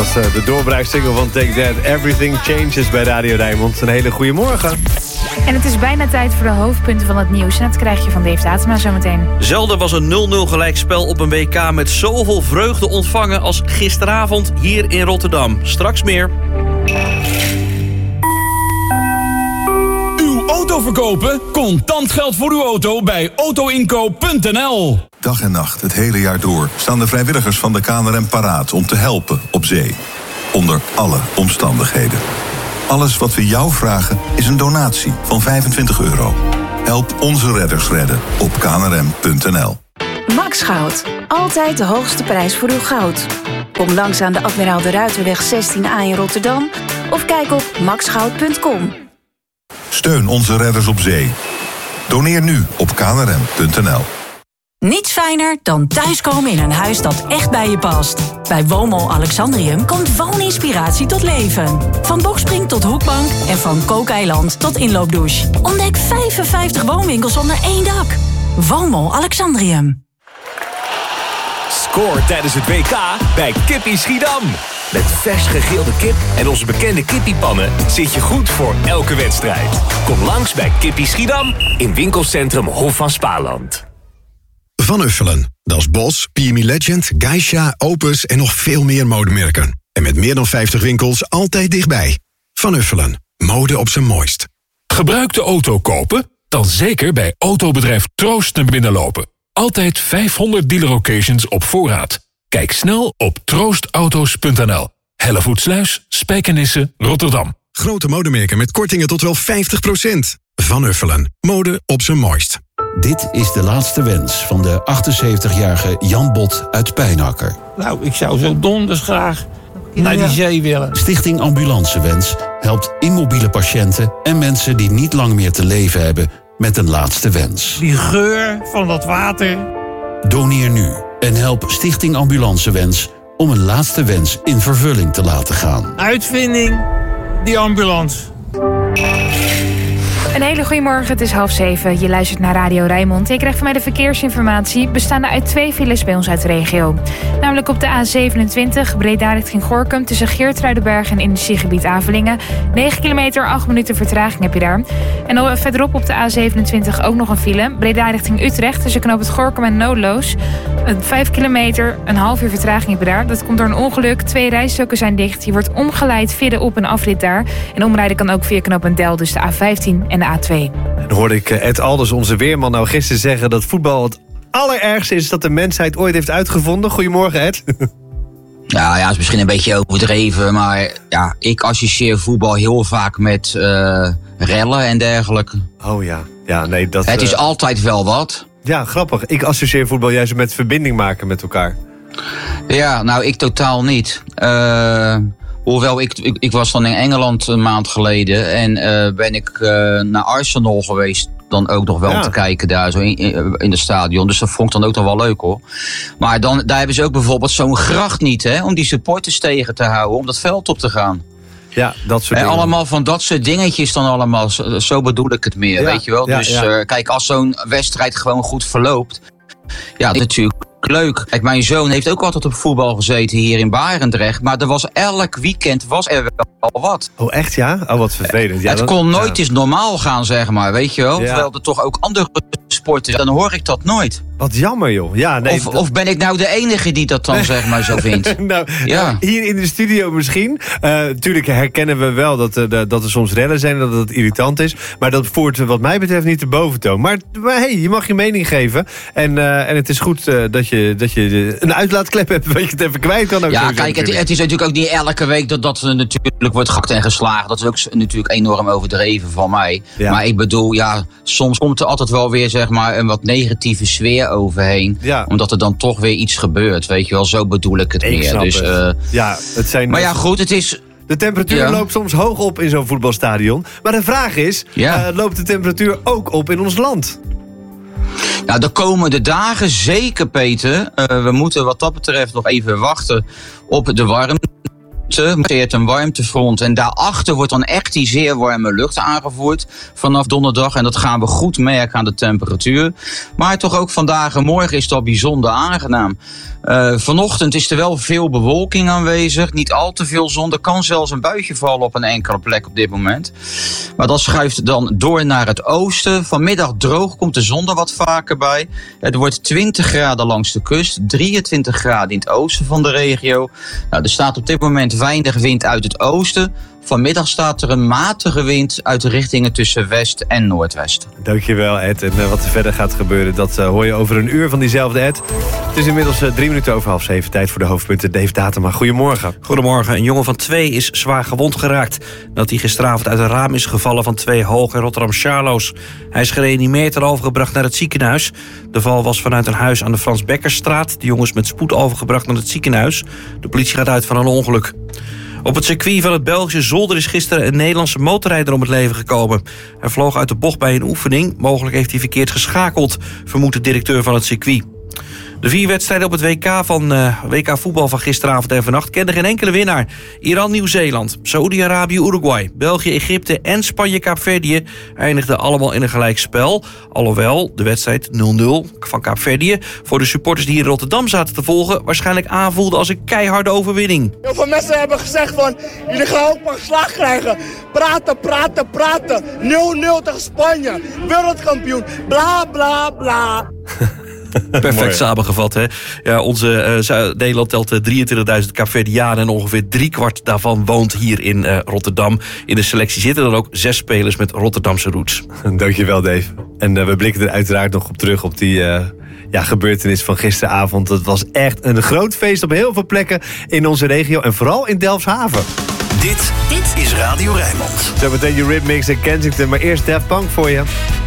Dat is de doorbraaksingle van Take That. Everything Changes bij Radio Rijnmond. Een hele goede morgen. En het is bijna tijd voor de hoofdpunten van het nieuws. En dat krijg je van Dave Datema zometeen. Zelden was een 0-0 gelijkspel op een WK met zoveel vreugde ontvangen als gisteravond hier in Rotterdam. Straks meer. Uw auto verkopen? Contant geld voor uw auto bij autoinkoop.nl. Dag en nacht, het hele jaar door, staan de vrijwilligers van de KNRM paraat om te helpen op zee. Onder alle omstandigheden. Alles wat we jou vragen is een donatie van €25. Help onze redders redden op knrm.nl. Max Goud. Altijd de hoogste prijs voor uw goud. Kom langs aan de Admiraal de Ruiterweg 16A in Rotterdam of kijk op maxgoud.com. Steun onze redders op zee. Doneer nu op knrm.nl. Niets fijner dan thuiskomen in een huis dat echt bij je past. Bij Woonmol Alexandrium komt wooninspiratie tot leven. Van bokspring tot hoekbank en van kookeiland tot inloopdouche. Ontdek 55 woonwinkels onder één dak. Woonmol Alexandrium. Score tijdens het WK bij Kippie Schiedam. Met vers gegrilde kip en onze bekende kippiepannen zit je goed voor elke wedstrijd. Kom langs bij Kippie Schiedam in winkelcentrum Hof van Spaarland. Van Uffelen. Dat is Bos, PME Legend, Geisha, Opus en nog veel meer modemerken. En met meer dan 50 winkels altijd dichtbij. Van Uffelen. Mode op zijn mooist. Gebruikte auto kopen? Dan zeker bij autobedrijf Troost naar binnen lopen. Altijd 500 dealer locations op voorraad. Kijk snel op troostauto's.nl. Hellevoetsluis, Spijkenisse, Rotterdam. Grote modemerken met kortingen tot wel 50%. Van Uffelen. Mode op zijn mooist. Dit is de laatste wens van de 78-jarige Jan Bot uit Pijnakker. Nou, ik zou zo donders graag naar die zee willen. Stichting Ambulancewens helpt immobiele patiënten en mensen die niet lang meer te leven hebben met een laatste wens. Die geur van dat water. Doneer nu en help Stichting Ambulancewens om een laatste wens in vervulling te laten gaan. Uitvinding, die ambulance. Een hele goede morgen, het is 6:30. Je luistert naar Radio Rijnmond. Je krijgt van mij de verkeersinformatie, bestaande uit 2 files bij ons uit de regio. Namelijk op de A27, Breda richting Gorinchem, tussen Geertruidenberg en industriegebied Avelingen. 9 kilometer, 8 minuten vertraging heb je daar. En dan verderop op de A27 ook nog een file. Breda richting Utrecht, tussen knoop het Gorinchem en Noodloos. 5 kilometer, een half uur vertraging heb je daar. Dat komt door een ongeluk. 2 rijstroken zijn dicht. Je wordt omgeleid via de op- en afrit daar. En omrijden kan ook via knooppunt Del, dus de A15 en de A2. Dan hoorde ik Ed Alders, onze weerman, nou gisteren zeggen dat voetbal het allerergste is dat de mensheid ooit heeft uitgevonden. Goedemorgen, Ed. Ja, het is misschien een beetje overdreven, maar ja, ik associeer voetbal heel vaak met rellen en dergelijke. Oh ja, nee, dat... Het is altijd wel wat. Ja, grappig. Ik associeer voetbal juist met verbinding maken met elkaar. Ja, nou, ik totaal niet. Hoewel, ik was dan in Engeland een maand geleden en ben ik naar Arsenal geweest. Dan ook nog wel te kijken daar zo in het stadion. Dus dat vond ik dan ook nog wel leuk, hoor. Maar daar hebben ze ook bijvoorbeeld zo'n gracht niet, hè, om die supporters tegen te houden, om dat veld op te gaan. Ja, dat soort dingen. Allemaal van dat soort dingetjes dan allemaal. Zo bedoel ik het meer, weet je wel. Ja, dus kijk, als zo'n wedstrijd gewoon goed verloopt, ja, dat is natuurlijk leuk. Kijk, mijn zoon heeft ook altijd op voetbal gezeten hier in Barendrecht. Maar er was elk weekend was er wel wat. Oh, echt ja? Oh, wat vervelend. Ja, het kon nooit eens normaal gaan, zeg maar, weet je wel. Ja. Terwijl er toch ook andere sporten, dan hoor ik dat nooit. Wat jammer, joh. Ja, nee, of ben ik nou de enige die dat dan, zeg maar, zo vindt? Nou, hier in de studio misschien. Tuurlijk herkennen we wel dat er soms rellen zijn en dat het irritant is. Maar dat voert wat mij betreft niet de boventoon. Maar hey, je mag je mening geven. En het is goed dat je een uitlaatklep hebt, dat je het even kwijt kan. Ook ja, kijk, het is natuurlijk ook niet elke week dat natuurlijk wordt gehakt en geslagen. Dat is ook natuurlijk enorm overdreven van mij. Ja. Maar ik bedoel, ja, soms komt er altijd wel weer, zeg maar, een wat negatieve sfeer overheen. Ja. Omdat er dan toch weer iets gebeurt, weet je wel. Zo bedoel ik het meer. Dus, het zijn maar ja, goed, het is... De temperatuur loopt soms hoog op in zo'n voetbalstadion. Maar de vraag is, loopt de temperatuur ook op in ons land? Nou, de komende dagen zeker, Peter. We moeten wat dat betreft nog even wachten op de warmte. passeert een warmtefront en daarachter wordt dan echt die zeer warme lucht aangevoerd vanaf donderdag. En dat gaan we goed merken aan de temperatuur. Maar toch ook vandaag en morgen is dat bijzonder aangenaam. Vanochtend is er wel veel bewolking aanwezig. Niet al te veel zon. Er kan zelfs een buitje vallen op een enkele plek op dit moment. Maar dat schuift dan door naar het oosten. Vanmiddag droog, komt de zon er wat vaker bij. Het wordt 20 graden langs de kust. 23 graden in het oosten van de regio. Nou, er staat op dit moment weinig wind uit het oosten. Vanmiddag staat er een matige wind uit de richtingen tussen west en noordwest. Dankjewel, Ed. En wat er verder gaat gebeuren, dat hoor je over een uur van diezelfde Ed. Het is inmiddels 3 minuten over 6:30. Tijd voor de hoofdpunten. Dave Datema, goedemorgen. Goedemorgen. Een jongen van 2 is zwaar gewond geraakt nadat hij gisteravond uit een raam is gevallen van 2 hoog in Rotterdam-Charloes. Hij is gereanimeerd en overgebracht naar het ziekenhuis. De val was vanuit een huis aan de Frans Bekkerstraat. De jongen is met spoed overgebracht naar het ziekenhuis. De politie gaat uit van een ongeluk. Op het circuit van het Belgische Zolder is gisteren een Nederlandse motorrijder om het leven gekomen. Hij vloog uit de bocht bij een oefening. Mogelijk heeft hij verkeerd geschakeld, vermoedt de directeur van het circuit. De 4 wedstrijden op het WK voetbal van gisteravond en vannacht kenden geen enkele winnaar. Iran, Nieuw-Zeeland, Saoedi-Arabië, Uruguay, België, Egypte en Spanje-Kaapverdië eindigden allemaal in een gelijkspel. Alhoewel de wedstrijd 0-0 van Kaapverdië voor de supporters die hier in Rotterdam zaten te volgen waarschijnlijk aanvoelde als een keiharde overwinning. Heel veel mensen hebben gezegd van, jullie gaan ook maar slag krijgen. Praten. 0-0 tegen Spanje. Wereldkampioen. Bla, bla, bla. Perfect samengevat, hè? Ja, Nederland telt 23.000 Kaapverdianen en ongeveer 3/4 daarvan woont hier in Rotterdam. In de selectie zitten dan ook 6 spelers met Rotterdamse roots. Dankjewel, Dave. En we blikken er uiteraard nog op terug op die gebeurtenis van gisteravond. Het was echt een groot feest op heel veel plekken in onze regio en vooral in Delfshaven. Dit is Radio Rijnmond. Zo meteen je Rhythmix en Kensington, maar eerst Daft Punk voor je.